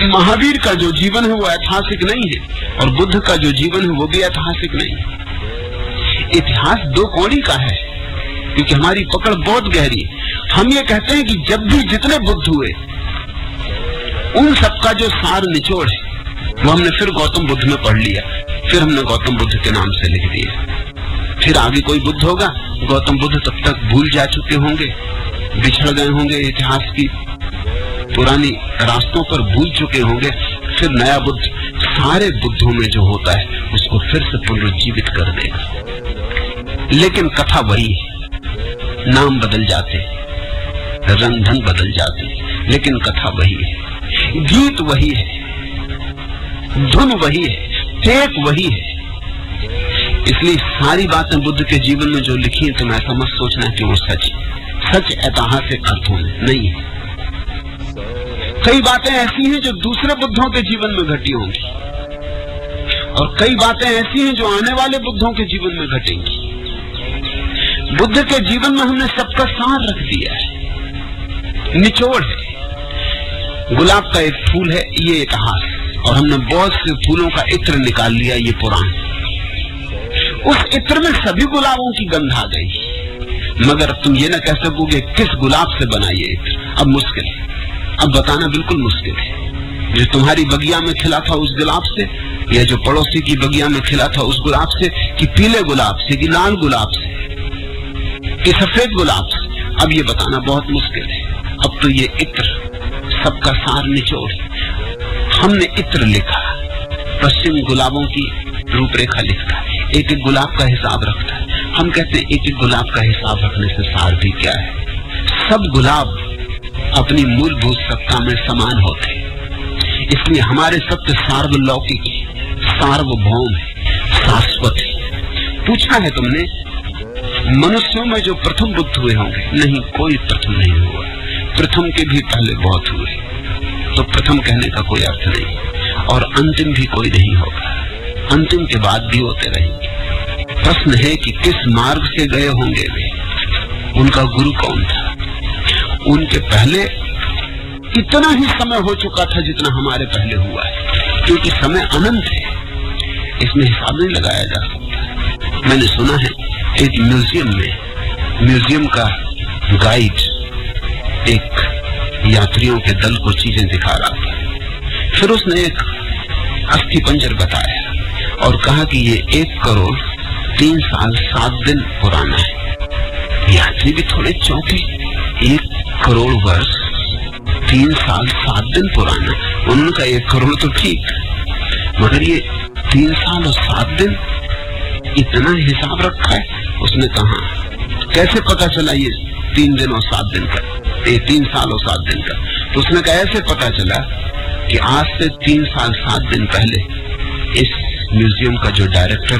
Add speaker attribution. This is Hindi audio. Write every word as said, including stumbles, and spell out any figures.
Speaker 1: महावीर का जो जीवन है वो ऐतिहासिक नहीं है और बुद्ध का जो जीवन है वो भी ऐतिहासिक नहीं है। इतिहास दो कौड़ी का है क्योंकि हमारी पकड़ बहुत गहरी है। हम ये कहते हैं कि जब भी जितने बुद्ध हुए उन सबका जो सार निचोड़ है वो हमने फिर गौतम बुद्ध में पढ़ लिया, फिर हमने गौतम बुद्ध के नाम से लिख दिया। फिर आगे कोई बुद्ध होगा, गौतम बुद्ध तब तक भूल जा चुके होंगे, बिछड़ गए होंगे, इतिहास की पुरानी रास्तों पर भूल चुके होंगे। फिर नया बुद्ध सारे बुद्धों में जो होता है उसको फिर से पुनरुज्जीवित कर देगा। लेकिन कथा वही है, नाम बदल जाते, रंग ढंग बदल जाते, लेकिन कथा वही है, गीत वही है, धुन वही है, टेक वही है। इसलिए सारी बातें बुद्ध के जीवन में जो लिखी है तुम ऐसा मत सोचना कि वो सच सच ऐतिहासिक अर्थों में नहीं है। कई बातें ऐसी हैं जो दूसरे बुद्धों के जीवन में घटी होंगी और कई बातें ऐसी हैं जो आने वाले बुद्धों के जीवन में घटेंगी। बुद्ध के जीवन में हमने सबका सार रख दिया है, निचोड़ है। गुलाब का एक फूल है ये इतिहास, और हमने बहुत से फूलों का इत्र निकाल लिया ये पुराण। उस इत्र में सभी गुलाबों की गंध आ गई, मगर तुम ये ना कह सकोगे किस गुलाब से बना ये इत्र। अब मुश्किल है, अब बताना बिल्कुल मुश्किल है। जो तुम्हारी बगिया में खिला था उस गुलाब से, या जो पड़ोसी की बगिया में खिला था उस गुलाब से, कि पीले गुलाब से, कि लाल गुलाब से, कि सफेद गुलाब से, अब ये बताना बहुत मुश्किल है। अब तो ये इत्र सबका सार निचोड़। हमने इत्र लिखा, पश्चिम गुलाबों की रूपरेखा लिखता है, एक एक गुलाब का हिसाब रखता है। हम कहते हैं एक एक गुलाब का हिसाब रखने से सार भी क्या है। सब गुलाब अपनी मूलभूत सत्ता में समान होते, इसलिए हमारे सत्य सार्वलौकिक, सार्वभौम है, शाश्वत है। पूछा है तुमने मनुष्यों में जो प्रथम बुद्ध हुए होंगे? नहीं, कोई प्रथम नहीं हुआ। प्रथम के भी पहले बहुत हुए, तो प्रथम कहने का कोई अर्थ नहीं, और अंतिम भी कोई नहीं होगा। अंतिम के बाद भी होते रहेंगे। प्रश्न है कि किस मार्ग से गए होंगे वे, उनका गुरु कौन था? उनके पहले इतना ही समय हो चुका था जितना हमारे पहले हुआ है, क्योंकि समय अनंत है, इसमें हिसाब नहीं लगाया जा सकता। मैंने सुना है एक म्यूजियम में, म्यूजियम का गाइड एक यात्रियों के दल को चीजें दिखा रहा था। फिर उसने एक अस्थि पंजर बताया और कहा कि ये एक करोड़ तीन साल सात दिन पुराना है। यात्री भी थोड़े चौंके, एक करोड़ वर्ष तीन साल सात दिन पुराना। उन्होंने कहा एक करोड़ तो ठीक, मगर ये तीन साल और सात दिन, इतना हिसाब रखा है? उसने कहा कैसे पता चला ये तीन दिन और सात दिन का, ये तीन साल और सात दिन का? तो उसने कहा ऐसे पता चला कि आज से तीन साल सात दिन पहले इस म्यूजियम का जो डायरेक्टर